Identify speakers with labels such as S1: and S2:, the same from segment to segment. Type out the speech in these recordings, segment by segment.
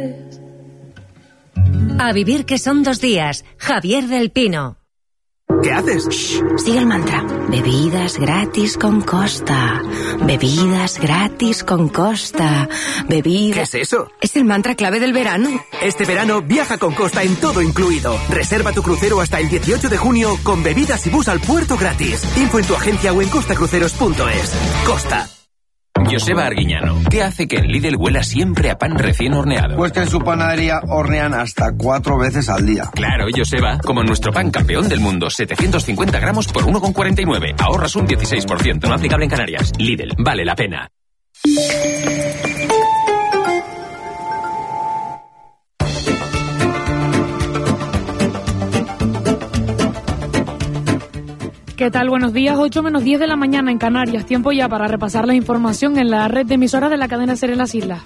S1: A vivir que son 2 días. Javier del Pino.
S2: ¿Qué haces?
S3: Shh, sigue el mantra. Bebidas gratis con Costa. Bebidas gratis con Costa.
S2: ¿Qué es eso?
S3: Es el mantra clave del verano.
S2: Este verano viaja con Costa en todo incluido. Reserva tu crucero hasta el 18 de junio con bebidas y bus al puerto gratis. Info en tu agencia o en costacruceros.es. Costa.
S4: Joseba Arguiñano, ¿qué hace que en Lidl huela siempre a pan recién horneado?
S5: Pues que en su panadería hornean hasta 4 veces al día.
S4: Claro, Joseba, como nuestro pan campeón del mundo, 750 gramos por 1,49. Ahorras un 16%, no aplicable en Canarias. Lidl, vale la pena.
S6: ¿Qué tal? Buenos días, 8 menos 10 de la mañana en Canarias. Tiempo ya para repasar la información en la red de emisoras de la cadena SER en las islas.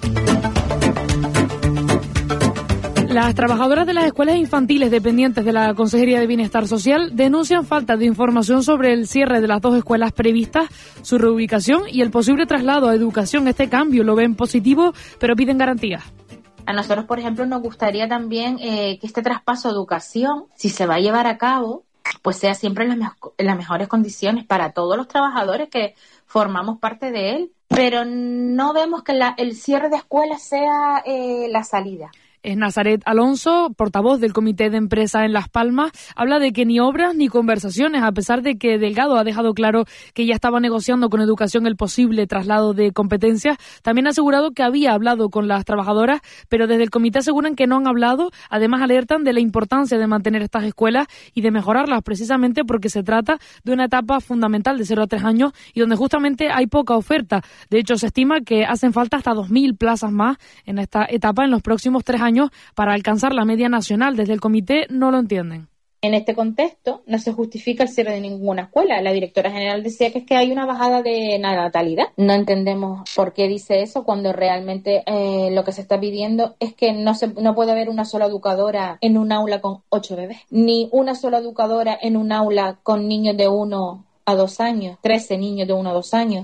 S6: Las trabajadoras de las escuelas infantiles dependientes de la Consejería de Bienestar Social denuncian falta de información sobre el cierre de las 2 escuelas previstas, su reubicación y el posible traslado a educación. Este cambio lo ven positivo, pero piden garantías.
S7: A nosotros, por ejemplo, nos gustaría también que este traspaso a educación, si se va a llevar a cabo, pues sea siempre en las mejores condiciones para todos los trabajadores que formamos parte de él. Pero no vemos que el cierre de escuelas sea la salida.
S6: Es Nazaret Alonso, portavoz del Comité de Empresa en Las Palmas, habla de que ni obras ni conversaciones, a pesar de que Delgado ha dejado claro que ya estaba negociando con Educación el posible traslado de competencias. También ha asegurado que había hablado con las trabajadoras, pero desde el comité aseguran que no han hablado. Además, alertan de la importancia de mantener estas escuelas y de mejorarlas, precisamente porque se trata de una etapa fundamental de 0 a 3 años y donde justamente hay poca oferta. De hecho, se estima que hacen falta hasta 2.000 plazas más en esta etapa en los próximos 3 años para alcanzar la media nacional. Desde el comité no lo entienden.
S7: En este contexto no se justifica el cierre de ninguna escuela. La directora general decía que es que hay una bajada de natalidad. No entendemos por qué dice eso cuando realmente lo que se está pidiendo es que no puede haber una sola educadora en un aula con 8 bebés, ni una sola educadora en un aula con niños de 1 a 2 años, 13 niños de 1 a 2 años.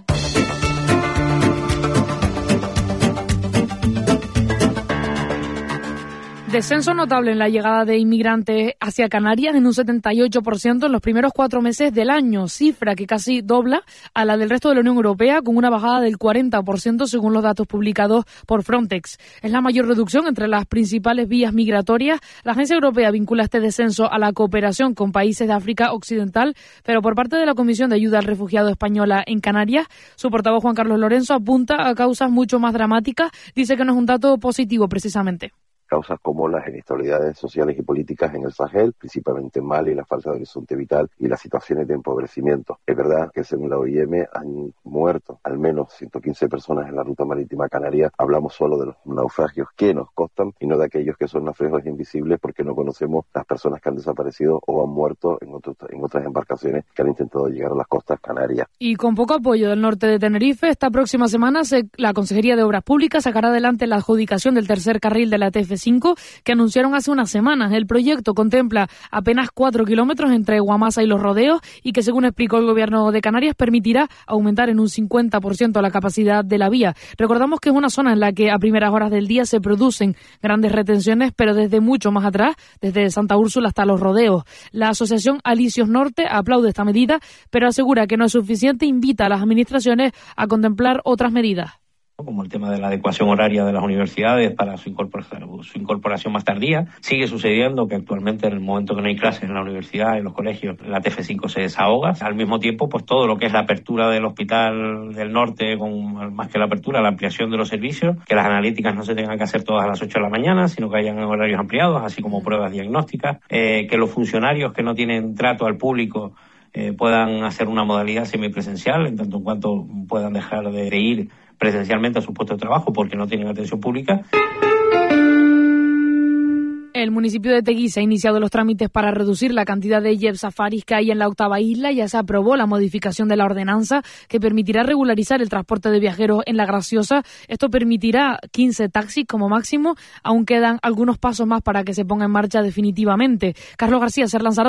S6: Descenso notable en la llegada de inmigrantes hacia Canarias en un 78% en los primeros 4 meses del año, cifra que casi dobla a la del resto de la Unión Europea, con una bajada del 40% según los datos publicados por Frontex. Es la mayor reducción entre las principales vías migratorias. La Agencia Europea vincula este descenso a la cooperación con países de África Occidental, pero por parte de la Comisión de Ayuda al Refugiado Española en Canarias, su portavoz Juan Carlos Lorenzo apunta a causas mucho más dramáticas. Dice que no es un dato positivo precisamente.
S8: Causas como las inestabilidades sociales y políticas en el Sahel, principalmente en Mali, la falta de horizonte vital y las situaciones de empobrecimiento. Es verdad que según la OIM han muerto al menos 115 personas en la ruta marítima canaria. Hablamos solo de los naufragios que nos costan y no de aquellos que son naufragios invisibles, porque no conocemos las personas que han desaparecido o han muerto en otras embarcaciones que han intentado llegar a las costas canarias.
S6: Y con poco apoyo del norte de Tenerife, esta próxima semana la Consejería de Obras Públicas sacará adelante la adjudicación del tercer carril de la TF5 que anunciaron hace unas semanas. El proyecto contempla apenas 4 kilómetros entre Guamasa y Los Rodeos y que, según explicó el Gobierno de Canarias, permitirá aumentar en un 50% la capacidad de la vía. Recordamos que es una zona en la que a primeras horas del día se producen grandes retenciones, pero desde mucho más atrás, desde Santa Úrsula hasta Los Rodeos. La Asociación Alicios Norte aplaude esta medida, pero asegura que no es suficiente e invita a las administraciones a contemplar otras medidas,
S9: como el tema de la adecuación horaria de las universidades para su incorporación más tardía. Sigue sucediendo que actualmente, en el momento que no hay clases en la universidad, en los colegios, la TF5 se desahoga. Al mismo tiempo, pues todo lo que es la apertura del Hospital del Norte, con más que la apertura, la ampliación de los servicios, que las analíticas no se tengan que hacer todas a las 8 de la mañana, sino que hayan horarios ampliados, así como pruebas diagnósticas, que los funcionarios que no tienen trato al público puedan hacer una modalidad semipresencial, en tanto en cuanto puedan dejar de ir presencialmente a su puesto de trabajo porque no tienen atención pública.
S6: El municipio de Teguise ha iniciado los trámites para reducir la cantidad de Jeep Safaris que hay en la octava isla. Ya se aprobó la modificación de la ordenanza que permitirá regularizar el transporte de viajeros en La Graciosa. Esto permitirá 15 taxis como máximo. Aún quedan algunos pasos más para que se ponga en marcha definitivamente. Carlos García, SER Lanzarote.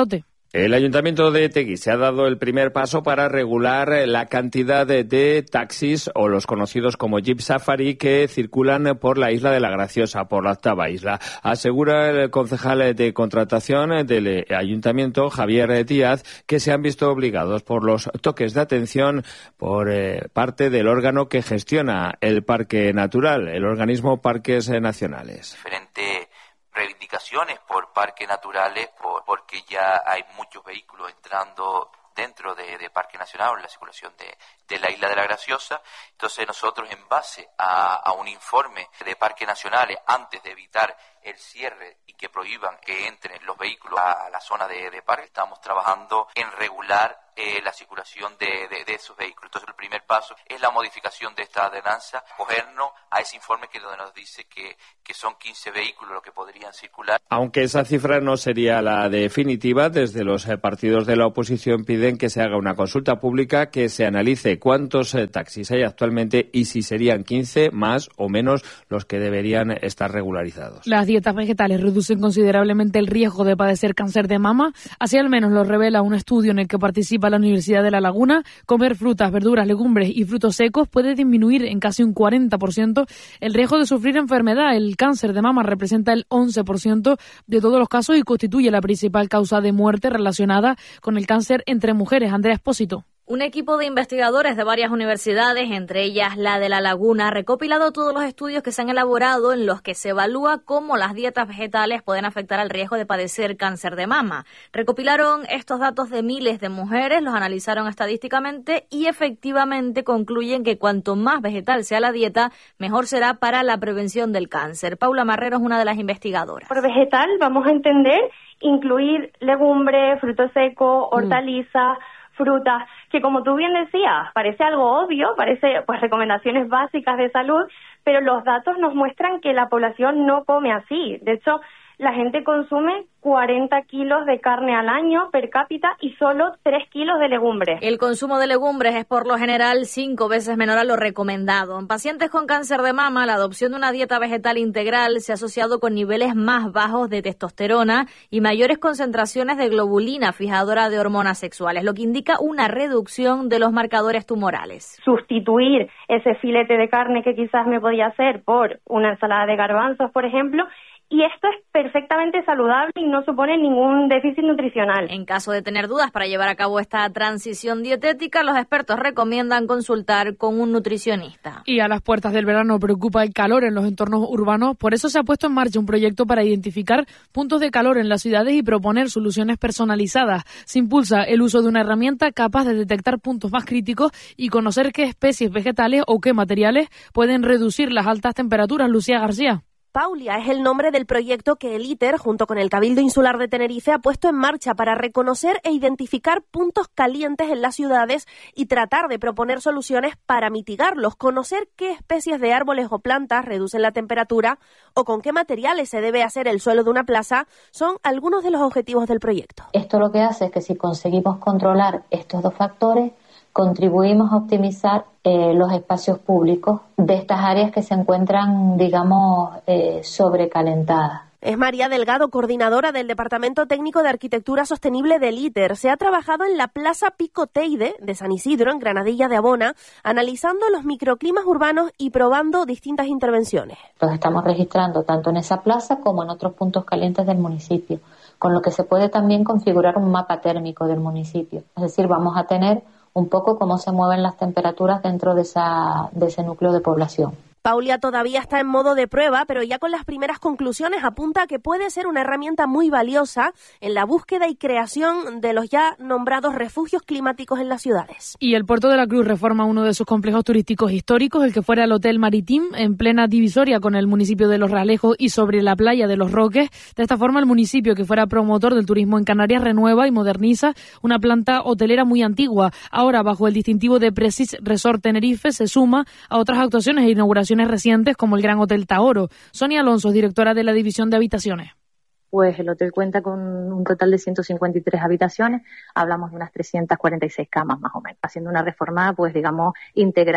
S10: El Ayuntamiento de Tegui se ha dado el primer paso para regular la cantidad de taxis o los conocidos como Jeep Safari que circulan por la isla de la Graciosa, por la octava isla. Asegura el concejal de contratación del Ayuntamiento, Javier Díaz, que se han visto obligados por los toques de atención por parte del órgano que gestiona el Parque Natural, el organismo Parques Nacionales.
S11: Diferentes reivindicaciones por parques naturales, porque ya hay muchos vehículos entrando dentro de Parque Nacional, en la circulación de la Isla de la Graciosa. Entonces nosotros, en base a un informe de Parques Nacionales, antes de evitar el cierre y que prohíban que entren los vehículos a la zona de parque, estamos trabajando en regular la circulación de esos vehículos. Entonces el primer paso es la modificación de esta ordenanza, cogernos a ese informe que donde nos dice que son 15 vehículos los que podrían circular.
S10: Aunque esa cifra no sería la definitiva, desde los partidos de la oposición piden que se haga una consulta pública, que se analice cuántos taxis hay actualmente y si serían 15 más o menos los que deberían estar regularizados.
S6: Las dietas vegetales reducen considerablemente el riesgo de padecer cáncer de mama. Así al menos lo revela un estudio en el que participa la Universidad de La Laguna. Comer frutas, verduras, legumbres y frutos secos puede disminuir en casi un 40% el riesgo de sufrir enfermedad. El cáncer de mama representa el 11% de todos los casos y constituye la principal causa de muerte relacionada con el cáncer entre mujeres. Andrea Espósito.
S12: Un equipo de investigadores de varias universidades, entre ellas la de La Laguna, ha recopilado todos los estudios que se han elaborado en los que se evalúa cómo las dietas vegetales pueden afectar al riesgo de padecer cáncer de mama. Recopilaron estos datos de miles de mujeres, los analizaron estadísticamente y efectivamente concluyen que cuanto más vegetal sea la dieta, mejor será para la prevención del cáncer. Paula Marrero es una de las investigadoras.
S13: Por vegetal vamos a entender incluir legumbres, frutos secos, hortalizas, frutas, que como tú bien decías, parece algo obvio, parece pues recomendaciones básicas de salud, pero los datos nos muestran que la población no come así. De hecho, la gente consume 40 kilos de carne al año per cápita y solo 3 kilos de legumbres.
S12: El consumo de legumbres es por lo general 5 veces menor a lo recomendado. En pacientes con cáncer de mama, la adopción de una dieta vegetal integral se ha asociado con niveles más bajos de testosterona y mayores concentraciones de globulina, fijadora de hormonas sexuales, lo que indica una reducción de los marcadores tumorales.
S13: Sustituir ese filete de carne que quizás me podía hacer por una ensalada de garbanzos, por ejemplo, y esto es perfectamente saludable y no supone ningún déficit nutricional.
S12: En caso de tener dudas para llevar a cabo esta transición dietética, los expertos recomiendan consultar con un nutricionista.
S6: Y a las puertas del verano preocupa el calor en los entornos urbanos. Por eso se ha puesto en marcha un proyecto para identificar puntos de calor en las ciudades y proponer soluciones personalizadas. Se impulsa el uso de una herramienta capaz de detectar puntos más críticos y conocer qué especies vegetales o qué materiales pueden reducir las altas temperaturas. Lucía García.
S14: Paulia es el nombre del proyecto que el ITER, junto con el Cabildo Insular de Tenerife, ha puesto en marcha para reconocer e identificar puntos calientes en las ciudades y tratar de proponer soluciones para mitigarlos, conocer qué especies de árboles o plantas reducen la temperatura o con qué materiales se debe hacer el suelo de una plaza, son algunos de los objetivos del proyecto.
S7: Esto lo que hace es que si conseguimos controlar estos dos factores, contribuimos a optimizar los espacios públicos de estas áreas que se encuentran, digamos, sobrecalentadas.
S14: Es María Delgado, coordinadora del Departamento Técnico de Arquitectura Sostenible del ITER. Se ha trabajado en la Plaza Pico Teide de San Isidro, en Granadilla de Abona, analizando los microclimas urbanos y probando distintas intervenciones.
S7: Los estamos registrando tanto en esa plaza como en otros puntos calientes del municipio, con lo que se puede también configurar un mapa térmico del municipio. Es decir, vamos a tener un poco cómo se mueven las temperaturas dentro de ese núcleo de población.
S14: Paulia todavía está en modo de prueba, pero ya con las primeras conclusiones apunta a que puede ser una herramienta muy valiosa en la búsqueda y creación de los ya nombrados refugios climáticos en las ciudades.
S6: Y el Puerto de la Cruz reforma uno de sus complejos turísticos históricos, el que fuera el Hotel Maritim, en plena divisoria con el municipio de Los Realejos y sobre la playa de Los Roques. De esta forma, el municipio, que fuera promotor del turismo en Canarias, renueva y moderniza una planta hotelera muy antigua. Ahora, bajo el distintivo de Prestige Resort Tenerife, se suma a otras actuaciones e inauguraciones recientes como el Gran Hotel Taoro. Sonia Alonso, directora de la División de Habitaciones.
S15: Pues el hotel cuenta con un total de 153 habitaciones, hablamos de unas 346 camas más o menos, haciendo una reforma, pues digamos, integral.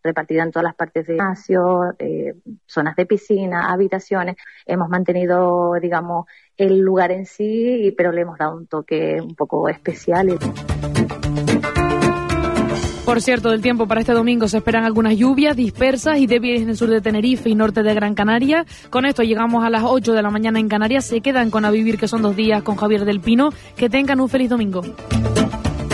S15: repartida en todas las partes de gimnasio, zonas de piscina, habitaciones. Hemos mantenido, digamos, el lugar en sí, pero le hemos dado un toque un poco especial.
S6: Por cierto, del tiempo para este domingo se esperan algunas lluvias dispersas y débiles en el sur de Tenerife y norte de Gran Canaria. Con esto llegamos a las 8 de la mañana en Canarias. Se quedan con A Vivir, que son 2 días, con Javier del Pino. Que tengan un feliz domingo.